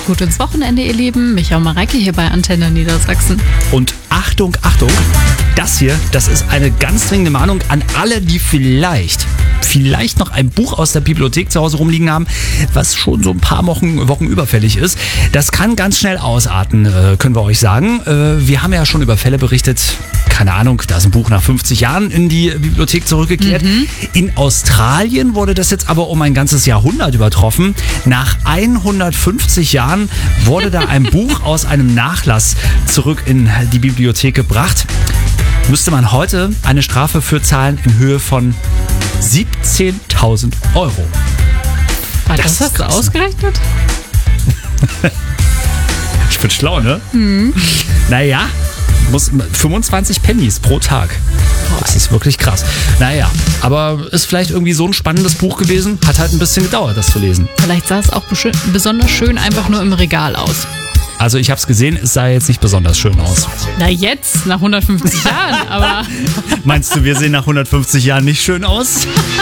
Kommt gut ins Wochenende, ihr Lieben. Micha und Mareike hier bei Antenne Niedersachsen. Und Achtung, Achtung, das ist eine ganz dringende Mahnung an alle, die vielleicht noch ein Buch aus der Bibliothek zu Hause rumliegen haben, was schon so ein paar Wochen überfällig ist. Das kann ganz schnell ausarten, können wir euch sagen. Wir haben ja schon über Fälle berichtet, keine Ahnung, da ist ein Buch nach 50 Jahren in die Bibliothek zurückgekehrt. In Australien wurde das jetzt aber um ein ganzes Jahrhundert übertroffen. Nach 150 Jahren wurde da ein Buch aus einem Nachlass zurück in die Bibliothek gebracht. Müsste man heute eine Strafe für zahlen in Höhe von 17.000 Euro. Das hast du ausgerechnet? Ich bin schlau, ne? Naja, 25 Pennies pro Tag. Das ist wirklich krass. Naja, aber ist vielleicht irgendwie so ein spannendes Buch gewesen. Hat halt ein bisschen gedauert, das zu lesen. Vielleicht sah es auch besonders schön einfach nur im Regal aus. Also ich habe es gesehen, es sah jetzt nicht besonders schön aus. Na jetzt, nach 150 Jahren, aber... Meinst du, wir sehen nach 150 Jahren nicht schön aus?